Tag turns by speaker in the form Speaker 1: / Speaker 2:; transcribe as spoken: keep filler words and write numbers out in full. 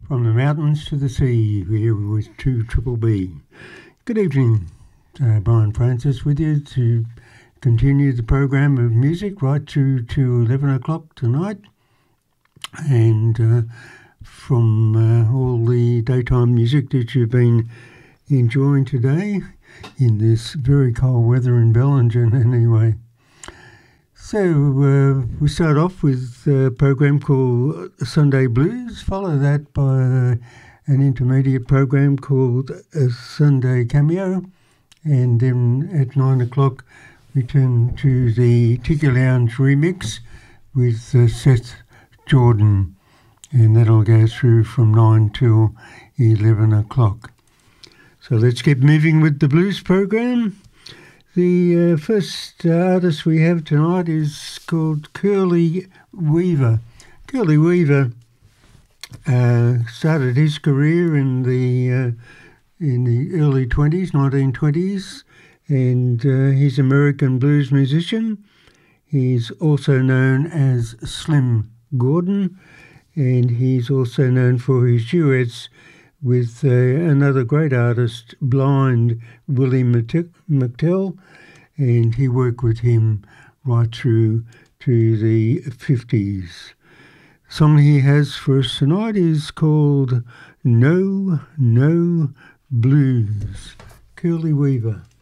Speaker 1: From the mountains to the sea, here with two Triple B. Good evening, uh, Brian Francis with you to continue the program of music right through to eleven o'clock tonight. And uh, from uh, all the daytime music that you've been enjoying today in this very cold weather in Bellingen anyway. So uh, we start off with a program called Sunday Blues, follow that by uh, an intermediate program called a Sunday Cameo, and then at nine o'clock we turn to the Tiki Lounge remix with uh, Seth Jordan, and that'll go through from nine till eleven o'clock. So let's get moving with the blues program. The uh, first uh, artist we have tonight is called Curly Weaver. Curly Weaver uh, started his career in the uh, in the early twenties, nineteen twenties, and uh, he's an American blues musician. He's also known as Slim Gordon, and he's also known for his duets with uh, another great artist, Blind Willie McTell, and he worked with him right through to the fifties. The song he has for us tonight is called No, No Blues. Curly Weaver.